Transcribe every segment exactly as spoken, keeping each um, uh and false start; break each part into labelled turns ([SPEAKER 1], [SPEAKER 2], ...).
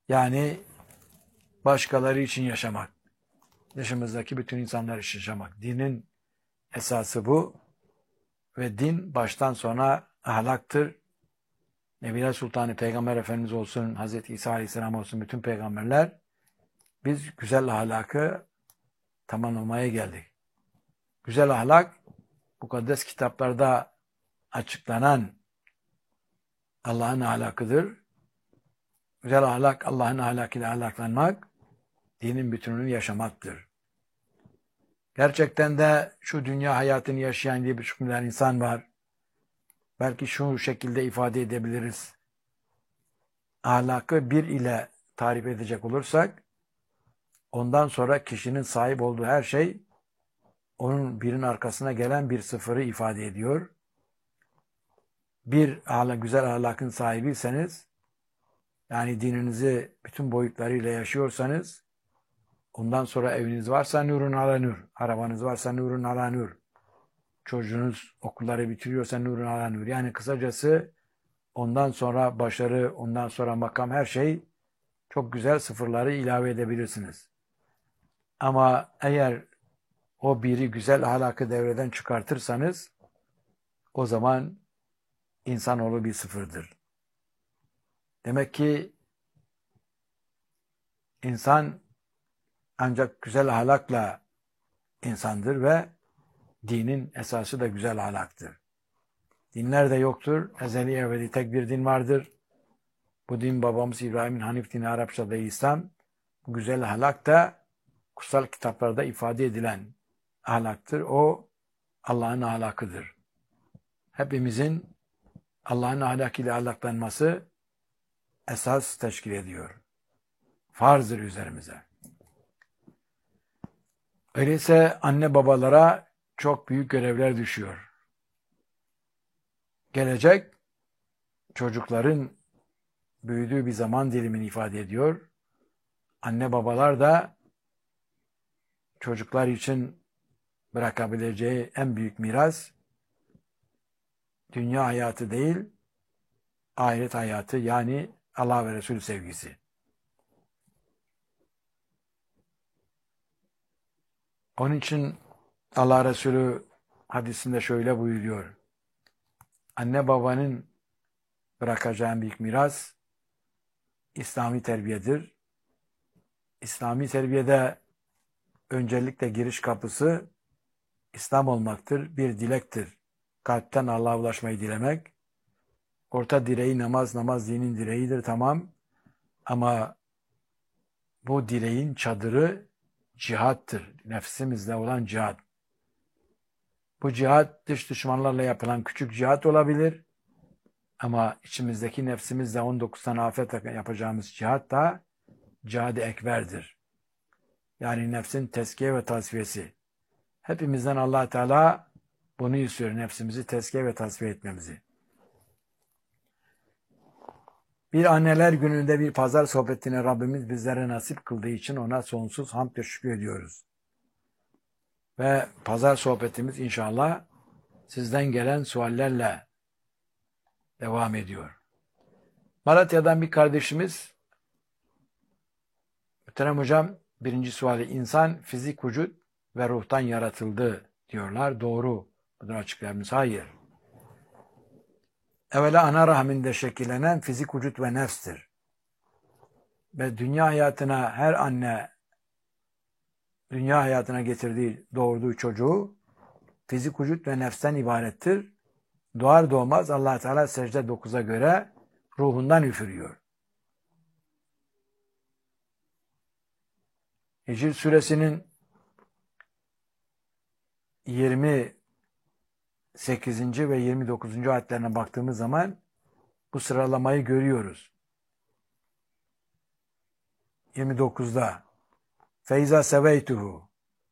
[SPEAKER 1] Yani başkaları için yaşamak. Dışımızdaki bütün insanlar için yaşamak. Dinin esası bu. Ve din baştan sona ahlaktır. Nebiler Sultanı Peygamber Efendimiz olsun, Hazreti İsa Aleyhisselam olsun, bütün peygamberler biz güzel ahlakı tamamlamaya geldik. Güzel ahlak, mukaddes kitaplarda açıklanan Allah'ın ahlakıdır. Güzel ahlak, Allah'ın ahlakıyla ahlaklanmak, dinin bütününü yaşamaktır. Gerçekten de şu dünya hayatını yaşayan diye bir milyar insan var. Belki şu şekilde ifade edebiliriz. Ahlakı bir ile tarif edecek olursak, ondan sonra kişinin sahip olduğu her şey, onun birin arkasına gelen bir sıfırı ifade ediyor. Bir ahlak, güzel ahlakın sahibiyseniz, yani dininizi bütün boyutlarıyla yaşıyorsanız, ondan sonra eviniz varsa nurun ala nur, arabanız varsa nurun ala nur, çocuğunuz okulları bitiriyorsa nurun ala nur. Yani kısacası ondan sonra başarı, ondan sonra makam, her şey çok güzel sıfırları ilave edebilirsiniz. Ama eğer o biri güzel ahlakı devreden çıkartırsanız o zaman insanoğlu bir sıfırdır. Demek ki insan ancak güzel ahlakla insandır ve dinin esası da güzel ahlaktır. Dinler de yoktur. Ezeli evveli tek bir din vardır. Bu din babamız İbrahim'in Hanif dini, Arapçada İslam. Bu güzel ahlak da kutsal kitaplarda ifade edilen ahlaktır. O Allah'ın ahlakıdır. Hepimizin Allah'ın ahlakıyla ahlaklanması esas teşkil ediyor. Farzdır üzerimize. Öyleyse anne babalara çok büyük görevler düşüyor. Gelecek çocukların büyüdüğü bir zaman dilimini ifade ediyor. Anne babalar da çocuklar için bırakabileceği en büyük miras dünya hayatı değil, ahiret hayatı, yani Allah ve Resul sevgisi. Onun için Allah Resulü hadisinde şöyle buyuruyor. Anne babanın bırakacağı büyük miras İslami terbiyedir. İslami terbiyede öncelikle giriş kapısı İslam olmaktır. Bir dilektir. Kalpten Allah'a ulaşmayı dilemek. Orta direği namaz, namaz dinin direğidir, tamam. Ama bu direğin çadırı cihattır. Nefsimizle olan cihat. Bu cihat dış düşmanlarla yapılan küçük cihat olabilir. Ama içimizdeki nefsimizle on dokuz tane afet yapacağımız cihat da cihad-ı ekberdir. Yani nefsin tezkiye ve tasfiyesi. Hepimizden Allah Teala bunu istiyor. Nefsimizi tezkiye ve tasfiye etmemizi. Bir anneler gününde bir pazar sohbetine Rabbimiz bizlere nasip kıldığı için ona sonsuz hamd ve şükür ediyoruz. Ve pazar sohbetimiz inşallah sizden gelen suallerle devam ediyor. Malatya'dan bir kardeşimiz, Muhterem hocam, birinci suali, insan fizik vücut ve ruhtan yaratıldı diyorlar. Doğru. Bunu açıklayabiliriz. Hayır. Evvela ana rahminde şekillenen fizik vücut ve nefstir. Ve dünya hayatına her anne dünya hayatına getirdiği, doğurduğu çocuğu fizik vücut ve nefsten ibarettir. Doğar doğmaz Allah Teala secde dokuza göre ruhundan üfürüyor. Hicr suresinin yirmi sekizinci ve yirmi dokuzuncu ayetlerine baktığımız zaman bu sıralamayı görüyoruz. yirmi dokuzda feiza seveytuhu,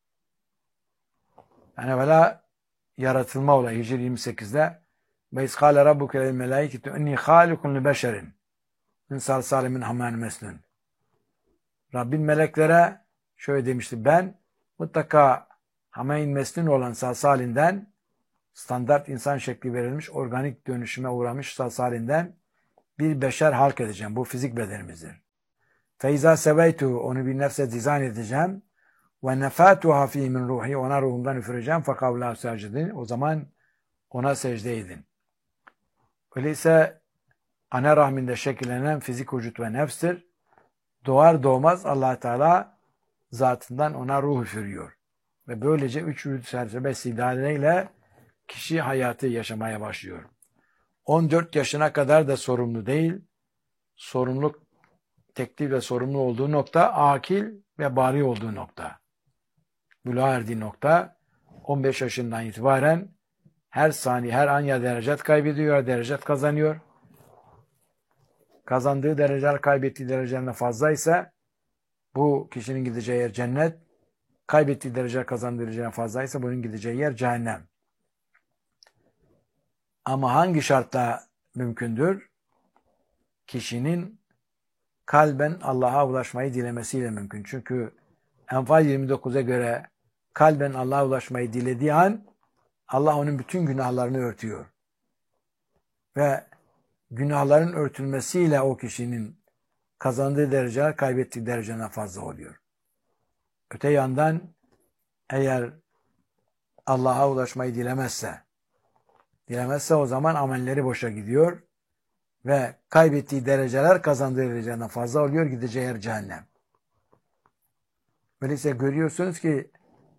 [SPEAKER 1] yani evvela yaratılma olayı. Hicr yirmi sekizde ve izkâle rabbuke lil melâiketu inni hâlikun li beşerin min salsâli min hamân mesnun. Rabbin meleklere şöyle demişti: ben mutlaka hameyn mesnun olan salsalinden, standart insan şekli verilmiş, organik dönüşüme uğramış salsalinden bir beşer halk edeceğim. Bu fizik bedenimizdir. Feiza sebeytu, onu bir nefse dizayn edeceğim. Ve nefatuha fi min ruhi, ona ruhumdan üfüreceğim. Fakavla sacidin, o zaman ona secde edin. Öyleyse ana rahminde şekillenen fizik vücut ve nefstir. Doğar doğmaz Allah Teala zatından ona ruh üfürüyor. Ve böylece üç vücut serbest idareyle kişi hayatı yaşamaya başlıyor. on dört yaşına kadar da sorumlu değil. Sorumluluk, teklif ve sorumlu olduğu nokta, akil ve bari olduğu nokta. Buluğa erdiği nokta, on beş yaşından itibaren her saniye, her an ya derecet kaybediyor ya derecet kazanıyor. Kazandığı dereceler kaybettiği derecelerine fazlaysa bu kişinin gideceği yer cennet. Kaybettiği dereceler kazandığı derecelerine fazlaysa bunun gideceği yer cehennem. Ama hangi şartla mümkündür? Kişinin kalben Allah'a ulaşmayı dilemesiyle mümkün. Çünkü Enfal yirmi dokuza göre kalben Allah'a ulaşmayı dilediği an Allah onun bütün günahlarını örtüyor. Ve günahların örtülmesiyle o kişinin kazandığı dereceler kaybettiği dereceden fazla oluyor. Öte yandan eğer Allah'a ulaşmayı dilemezse, dilemezse o zaman amelleri boşa gidiyor ve kaybettiği dereceler kazandığı dereceden fazla oluyor, gideceği yer cehennem. Öyleyse görüyorsunuz ki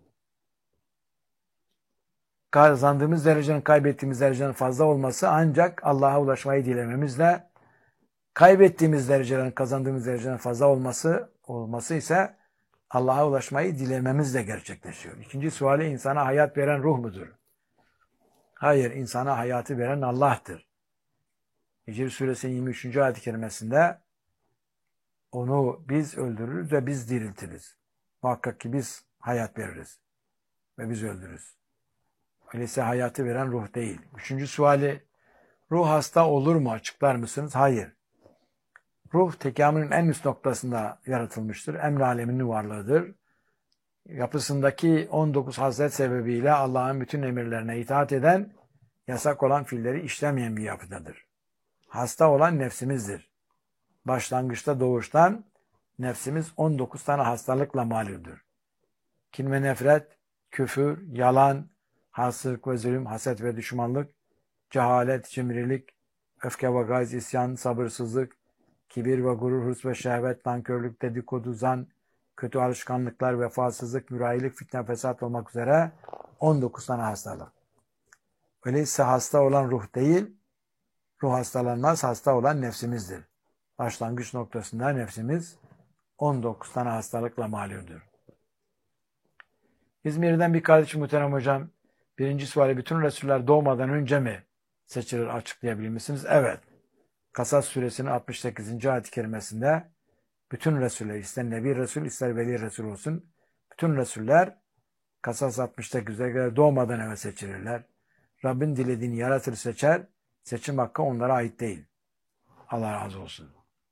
[SPEAKER 1] kazandığımız derecenin kaybettiğimiz derecenin fazla olması ancak Allah'a ulaşmayı dilememizle, kaybettiğimiz derecelerin kazandığımız derecenin fazla olması olması ise Allah'a ulaşmayı dilememizle gerçekleşiyor. İkinci suali, insana hayat veren ruh mudur? Hayır, insana hayatı veren Allah'tır. Hicr suresinin yirmi üçüncü ayet-i kerimesinde onu biz öldürürüz ve biz diriltiriz. Muhakkak ki biz hayat veririz ve biz öldürürüz. Öyleyse hayatı veren ruh değil. Üçüncü suali, ruh hasta olur mu? Açıklar mısınız? Hayır. Ruh tekamülün en üst noktasında yaratılmıştır. Emr aleminin varlığıdır. Yapısındaki on dokuz haslet sebebiyle Allah'ın bütün emirlerine itaat eden, yasak olan fiilleri işlemeyen bir yapıdadır. Hasta olan nefsimizdir. Başlangıçta doğuştan nefsimiz on dokuz tane hastalıkla malüldür. Kin ve nefret, küfür, yalan, haksızlık ve zulüm, haset ve düşmanlık, cehalet, cimrilik, öfke ve gayz, isyan, sabırsızlık, kibir ve gurur, hırs ve şehvet, nankörlük, dedikodu, zan, kötü alışkanlıklar, vefasızlık, mürahilik, fitne, fesat olmak üzere on dokuz tane hastalık. Öyleyse hasta olan ruh değil, ruh hastalanmaz, hasta olan nefsimizdir. Başlangıç noktasında nefsimiz on dokuz tane hastalıkla malumdur. İzmir'den bir kardeşim muhterem hocam, birinci suali, bütün Resuller doğmadan önce mi seçilir, açıklayabilir misiniz? Evet. Kasas suresinin altmış sekizinci ayet-i kerimesinde bütün Resuller, ister Nebi Resul, ister Veli Resul olsun, bütün Resuller Kasas altmış sekizde göre doğmadan eve seçilirler. Rabbin dilediğini yaratır, seçer. Seçim hakkı onlara ait değil. Allah razı olsun.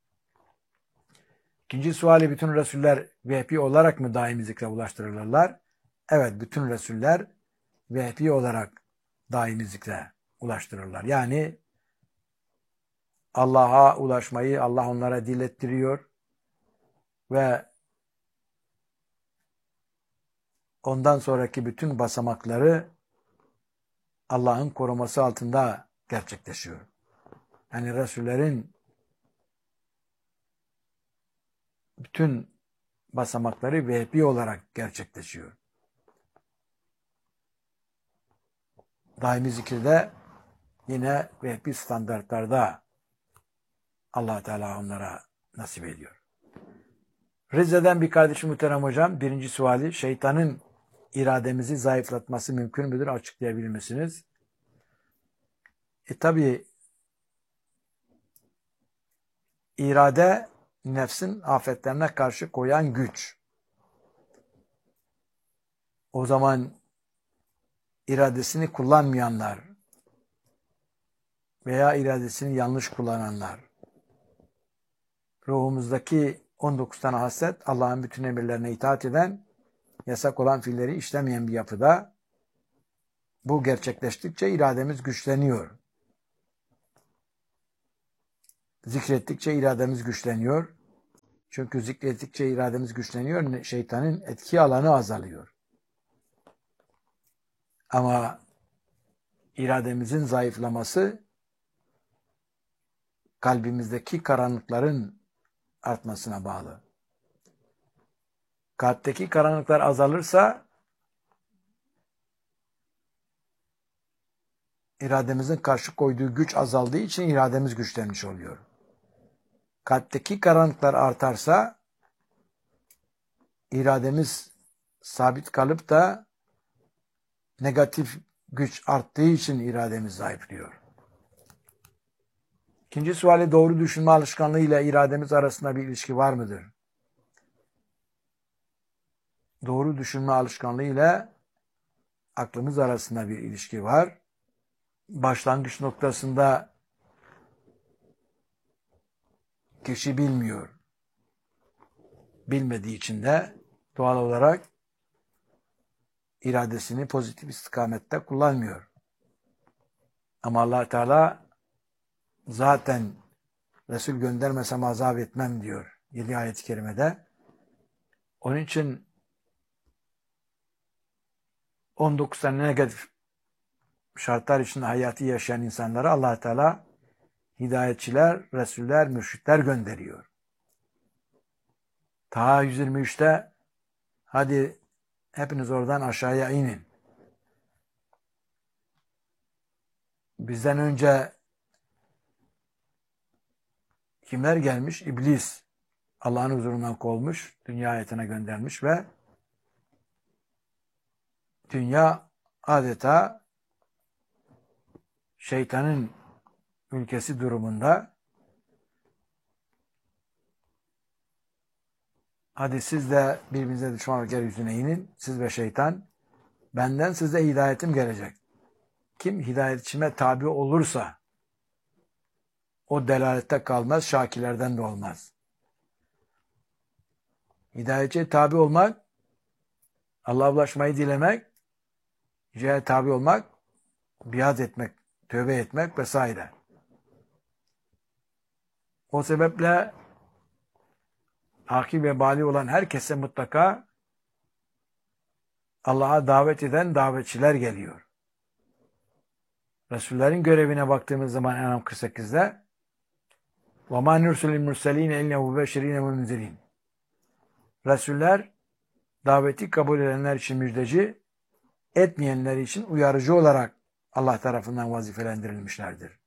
[SPEAKER 1] İkinci suali, bütün Resuller vehbi olarak mı daimi zikre ulaştırılırlar? Evet, bütün Resuller vehbi olarak daimi zikre ulaştırırlar. Yani Allah'a ulaşmayı Allah onlara dilettiriyor ve ondan sonraki bütün basamakları Allah'ın koruması altında gerçekleşiyor. Yani Resullerin bütün basamakları vehbi olarak gerçekleşiyor. Daimi zikirde yine vehbi standartlarda Allah Teala onlara nasip ediyor. Rize'den bir kardeşim muhterem hocam, birinci suali, şeytanın irademizi zayıflatması mümkün müdür? Açıklayabilir misiniz? E tabi irade nefsin afetlerine karşı koyan güç. O zaman iradesini kullanmayanlar veya iradesini yanlış kullananlar, ruhumuzdaki on dokuz tane haslet, Allah'ın bütün emirlerine itaat eden, yasak olan fiilleri işlemeyen bir yapıda. Bu gerçekleştikçe irademiz güçleniyor. Zikrettikçe irademiz güçleniyor. Çünkü zikrettikçe irademiz güçleniyor, şeytanın etki alanı azalıyor. Ama irademizin zayıflaması kalbimizdeki karanlıkların artmasına bağlı. Kalpteki karanlıklar azalırsa irademizin karşı koyduğu güç azaldığı için irademiz güçlenmiş oluyor. Kalpteki karanlıklar artarsa irademiz sabit kalıp da negatif güç arttığı için irademiz zayıflıyor. İkinci suali, doğru düşünme alışkanlığı ile irademiz arasında bir ilişki var mıdır? Doğru düşünme alışkanlığı ile aklımız arasında bir ilişki var. Başlangıç noktasında kişi bilmiyor. Bilmediği için de doğal olarak iradesini pozitif istikamette kullanmıyor. Ama Allah Teala zaten Resul göndermesem azap etmem diyor yedi ayet-i kerimede. Onun için on dokuz tane negatif şartlar içinde hayatı yaşayan insanlara Allah Teala hidayetçiler, Resuller, mürşitler gönderiyor. Taha yüz yirmi üçte hadi hepiniz oradan aşağıya inin. Bizden önce kimler gelmiş? İblis Allah'ın huzurundan kovmuş, dünya hayatına göndermiş ve dünya adeta şeytanın ülkesi durumunda. Hadi siz de birbirinize düşman olarak yeryüzüne inin. Siz ve şeytan. Benden size hidayetim gelecek. Kim hidayetçime tabi olursa o delalette kalmaz, şakilerden de olmaz. Hidayetçiye tabi olmak, Allah'a ulaşmayı dilemek, hidayete tabi olmak, biat etmek, tövbe etmek vesaire. O sebeple akil ve bali olan herkese mutlaka Allah'a davet eden davetçiler geliyor. Resullerin görevine baktığımız zaman En'am kırk sekizde وَمَا نُرْسُلِ الْمُرْسَلِينَ اِلَّا مُبَشِّرِينَ وَمُنْذِرِينَ Resuller daveti kabul edenler için müjdeci, etmeyenler için uyarıcı olarak Allah tarafından vazifelendirilmişlerdir.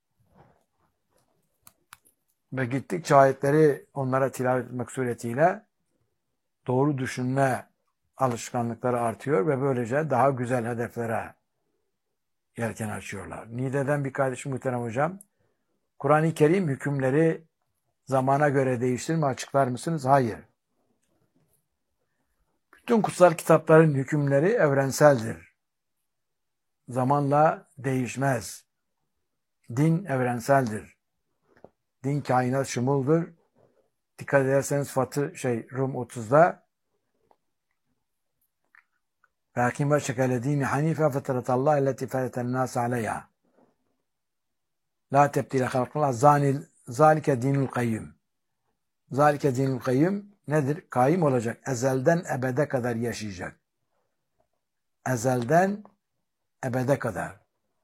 [SPEAKER 1] Ve gittikçe ayetleri onlara tilavet etmek suretiyle doğru düşünme alışkanlıkları artıyor ve böylece daha güzel hedeflere yelken açıyorlar. Niğde'den bir kardeşim muhterem hocam, Kur'an-ı Kerim hükümleri zamana göre değiştir mi, açıklar mısınız? Hayır. Bütün kutsal kitapların hükümleri evrenseldir. Zamanla değişmez. Din evrenseldir. Din kainat şumuldur. Dikkat ederseniz Fatı şey Rum otuzda Lakin veşekele dini hanife fetretallah elleti fereten nas aleyha. La tebdile halkıllah zanil zalike dinul kayyum. Zalike dinul kayyum nedir? Kaim olacak. Ezelden ebede kadar yaşayacak. Ezelden ebede kadar.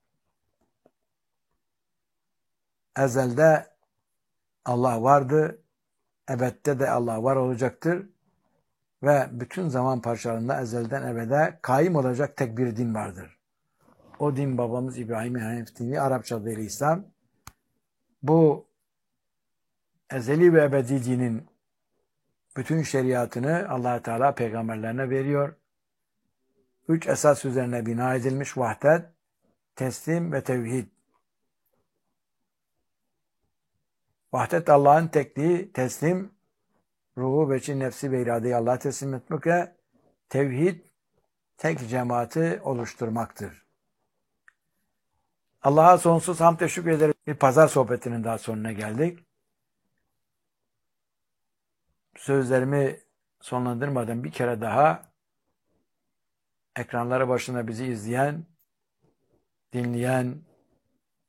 [SPEAKER 1] Ezelde Allah vardı. Ebedde de Allah var olacaktır. Ve bütün zaman parçalarında ezelden ebede kaim olacak tek bir din vardır. O din babamız İbrahim'in Hanif dini, Arapça adıyla İslam. Bu ezeli ve ebedi dinin bütün şeriatını Allah Teala peygamberlerine veriyor. Üç esas üzerine bina edilmiş: vahdet, teslim ve tevhid. Vahdet Allah'ın tekliği, teslim ruhu, beçin, nefsi ve iradeyi Allah'a teslim etmek ve tevhid tek cemaati oluşturmaktır. Allah'a sonsuz hamd ve şükrederiz. Bir pazar sohbetinin daha sonuna geldik. Sözlerimi sonlandırmadan bir kere daha ekranları başında bizi izleyen, dinleyen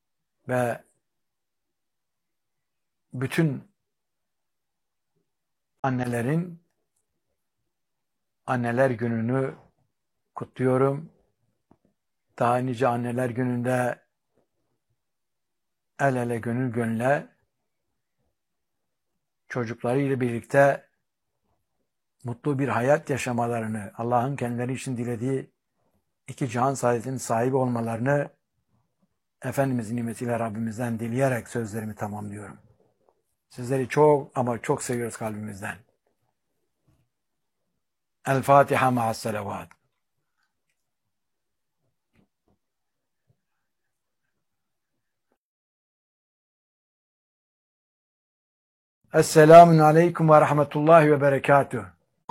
[SPEAKER 1] ve bütün annelerin Anneler Günü'nü kutluyorum. Daha nice Anneler Günü'nde el ele gönül gönüle çocuklarıyla birlikte mutlu bir hayat yaşamalarını, Allah'ın kendileri için dilediği iki cihan saadetinin sahibi olmalarını Efendimizin nimetiyle Rabbimizden dileyerek sözlerimi tamamlıyorum. Sizleri çok ama çok seviyoruz kalbimizden. El Fatiha ma'as salavat. Esselamun aleyküm ve rahmetullahi ve berekatuhu.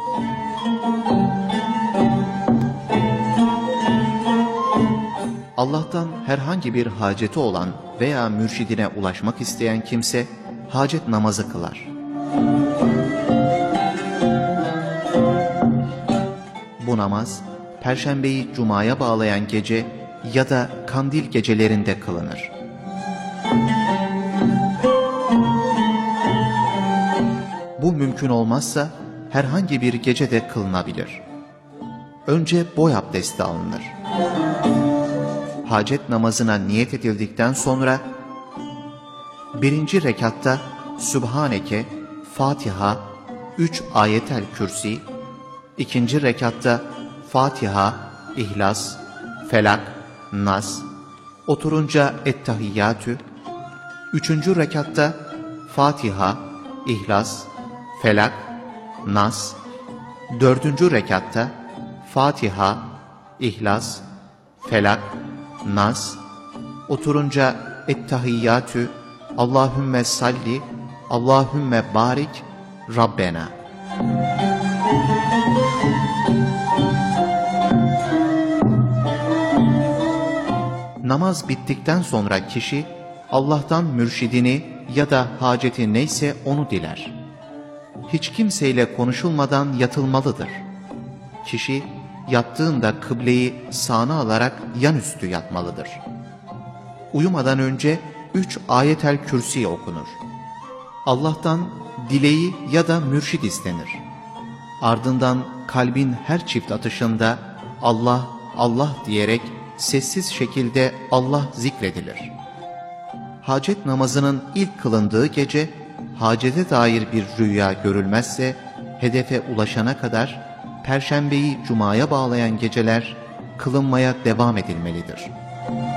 [SPEAKER 2] Allah'tan herhangi bir haceti olan veya mürşidine ulaşmak isteyen kimse hacet namazı kılar. Bu namaz, Perşembeyi Cuma'ya bağlayan gece ya da kandil gecelerinde kılınır. Bu mümkün olmazsa herhangi bir gecede kılınabilir. Önce boy abdesti alınır. Hacet namazına niyet edildikten sonra birinci rekatta Sübhaneke, Fatiha, üç ayetel kürsi, ikinci rekatta Fatiha, İhlas, Felak, Nas, oturunca Ettehiyyatü, üçüncü rekatta Fatiha, İhlas, Felak, Nas, dördüncü rekatta Fatiha, İhlas, Felak, Nas, oturunca Ettehiyyatü, Allahümme salli, Allahümme barik, Rabbena. Namaz bittikten sonra kişi Allah'tan mürşidini ya da haceti neyse onu diler. Hiç kimseyle konuşulmadan yatılmalıdır. Kişi yattığında kıbleyi sağına alarak yanüstü yatmalıdır. Uyumadan önce üç ayetel kürsi okunur. Allah'tan dileği ya da mürşid istenir. Ardından kalbin her çift atışında Allah, Allah diyerek sessiz şekilde Allah zikredilir. Hacet namazının ilk kılındığı gece, hacete dair bir rüya görülmezse, hedefe ulaşana kadar Perşembeyi Cuma'ya bağlayan geceler kılınmaya devam edilmelidir.